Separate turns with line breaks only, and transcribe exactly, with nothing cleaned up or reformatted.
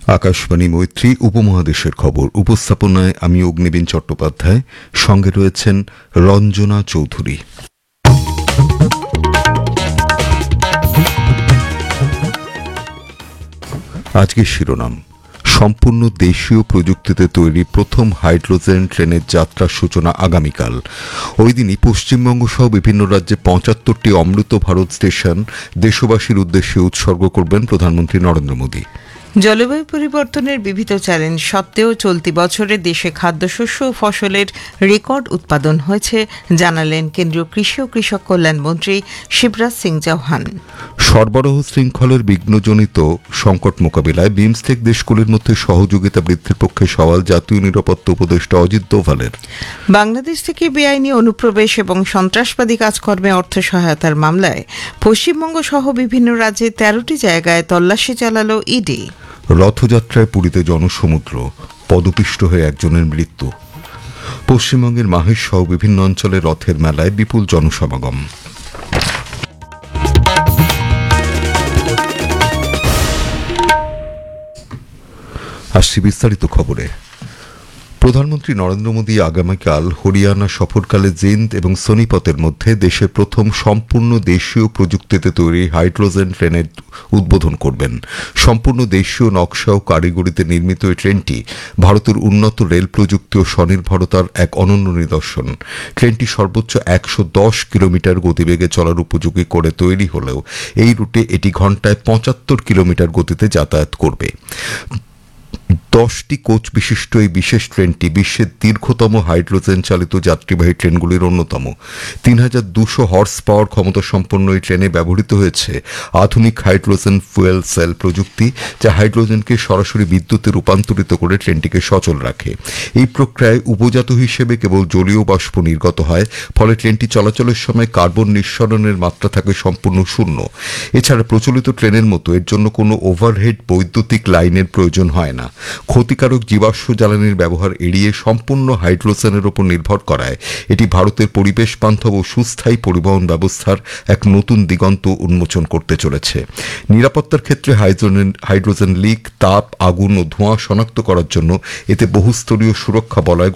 আকাশবাণী মৈত্রী উপমহাদেশের খবর উপস্থাপনায় আমি অগ্নিবীণ চট্টোপাধ্যায়, সঙ্গে রয়েছেন রঞ্জনা চৌধুরী। আজকের শিরোনাম: সম্পূর্ণ দেশীয় প্রযুক্তিতে তৈরি প্রথম হাইড্রোজেন ট্রেনের যাত্রার সূচনা আগামীকাল। ওই দিনই পশ্চিমবঙ্গ সহ বিভিন্ন রাজ্যে পঁচাত্তরটি অমৃত ভারত স্টেশন দেশবাসীর উদ্দেশ্যে উৎসর্গ করবেন প্রধানমন্ত্রী নরেন্দ্র মোদী।
জলবায়ু পরিবর্তনের বিবিধ চ্যালেঞ্জ সত্ত্বেও চলতি বছরে দেশে খাদ্যশস্য ও ফসলের রেকর্ড উৎপাদন হয়েছে, জানালেন কেন্দ্রীয় কৃষি ও কৃষক কল্যাণ মন্ত্রী শিবরাজ সিং চৌহান।
সরবরাহ শৃঙ্খলের বিঘ্নজনিত সংকট মোকাবিলায় বিমস্টেক দেশগুলির মধ্যে সহযোগিতা বৃদ্ধির পক্ষে সওয়াল জাতীয় নিরাপত্তা উপদেষ্টা অজিত দোভালের।
বাংলাদেশ থেকে বেআইনি অনুপ্রবেশ এবং সন্ত্রাসবাদী কাজকর্মে অর্থ সহায়তার মামলায় পশ্চিমবঙ্গ সহ বিভিন্ন রাজ্যে তেরোটি জায়গায় তল্লাশি চালাল ইডি।
রথযাত্রায় পুরীতে জনসমুদ্র, পদপিষ্ট হয়ে একজনের মৃত্যু। পশ্চিমবঙ্গের মাহেশ সহ বিভিন্ন অঞ্চলে রথের মেলায় বিপুল জনসমাগম। আসছি বিস্তারিত খবরে। প্রধানমন্ত্রী নরেন্দ্র মোদী আগামীকাল হরিয়ানা সফরকালে জিন্দ এবং সোনিপতের মধ্যে দেশের প্রথম সম্পূর্ণ দেশীয় প্রযুক্তিতে তৈরি হাইড্রোজেন ট্রেনের উদ্বোধন করবেন। সম্পূর্ণ দেশীয় নকশা ও কারিগরিতে নির্মিত এই ট্রেনটি ভারতের উন্নত রেল প্রযুক্তি ও স্বনির্ভরতার এক অনন্য নিদর্শন। ট্রেনটি সর্বোচ্চ একশো দশ কিলোমিটার গতিবেগে চলার উপযোগী করে তৈরি হলেও এই রুটে এটি ঘণ্টায় পঁচাত্তর কিলোমিটার গতিতে যাতায়াত করবে। দশটি কোচ বিশিষ্ট এই বিশেষ ট্রেনটি বিশ্বের দীর্ঘতম হাইড্রোজেন চালিত যাত্রীবাহী ট্রেনগুলির অন্যতম। তিন হাজার দুশো হর্স পাওয়ার ক্ষমতা সম্পন্ন এই ট্রেনে ব্যবহৃত হয়েছে আধুনিক হাইড্রোজেন ফুয়েল সেল প্রযুক্তি, যা হাইড্রোজেনকে সরাসরি বিদ্যুতে রূপান্তরিত করে ট্রেনটিকে সচল রাখে। এই প্রক্রিয়ায় উপজাত হিসেবে কেবল জলীয় বাষ্প নির্গত হয়, ফলে ট্রেনটি চলাচলের সময় কার্বন নিঃসরণের মাত্রা থাকে সম্পূর্ণ শূন্য। এছাড়া প্রচলিত ট্রেনের মতো এর জন্য কোনো ওভারহেড বৈদ্যুতিক লাইনের প্রয়োজন হয় না। ক্ষতিকারক জীবাশ্ম জ্বালানির ব্যবহার এড়িয়ে সম্পূর্ণ হাইড্রোজেনের উপর নির্ভর করায় এটি ভারতের পরিবেশ বান্ধব ও সুস্থায়ী পরিবহন ব্যবস্থার এক নতুন দিগন্ত উন্মোচন করতে চলেছে। নিরাপত্তার ক্ষেত্রে হাইড্রোজেন হাইড্রোজেন লিক, তাপ, আগুন ও ধোঁয়া শনাক্ত করার জন্য এতে বহুস্তরীয় সুরক্ষা বলয়